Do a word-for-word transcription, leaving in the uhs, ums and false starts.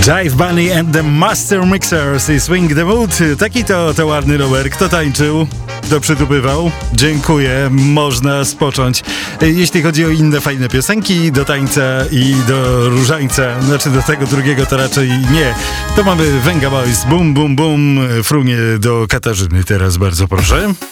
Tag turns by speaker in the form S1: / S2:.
S1: Jive Bunny and the Master Mixers i Swing the Mood. Taki to, to ładny rower. Kto tańczył? Kto przytupywał? Dziękuję. Można spocząć. Jeśli chodzi o inne fajne piosenki, do tańca i do różańca, znaczy do tego drugiego to raczej nie. To mamy Venga Boys. Bum, bum, bum. Frunie do Katarzyny teraz bardzo proszę.